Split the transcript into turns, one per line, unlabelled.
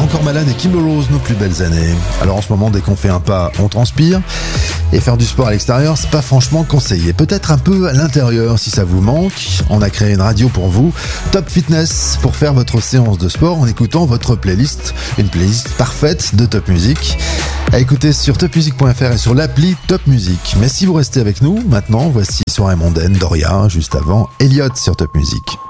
encore malade et Kim Rose, nos plus belles années. Alors en ce moment, dès qu'on fait un pas, on transpire. Et faire du sport à l'extérieur, c'est pas franchement conseillé. Peut-être un peu à l'intérieur si ça vous manque. On a créé une radio pour vous, Top Fitness, pour faire votre séance de sport en écoutant votre playlist. Une playlist parfaite de Top Music. À écouter sur topmusic.fr et sur l'appli Top Music. Mais si vous restez avec nous, maintenant, voici Soirée mondaine, Doria, juste avant Elliott sur Top Music.